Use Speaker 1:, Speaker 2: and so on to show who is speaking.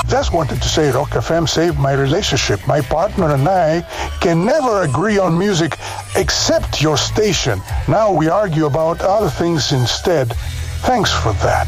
Speaker 1: Just wanted to say Rock FM saved my relationship. My partner and I can never agree on music except your station. Now we argue about other things instead. Thanks for that.